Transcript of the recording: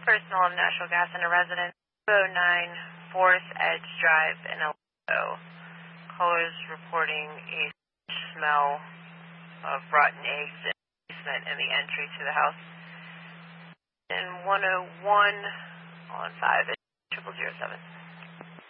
Personal of natural gas in a residence, 209 4th Edge Drive in Orlando. Callers reporting a smell of rotten eggs in the basement and the entry to the house. And 101 on 5 at 0007.